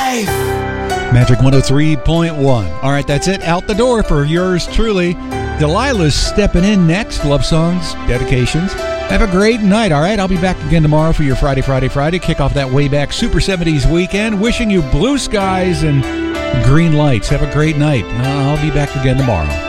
Magic 103.1. All right, that's it. Out the door for yours truly. Delilah's stepping in next. Love songs, dedications. Have a great night, all right? I'll be back again tomorrow for your Friday. Kick off that way back Super 70s weekend. Wishing you blue skies and green lights. Have a great night. I'll be back again tomorrow.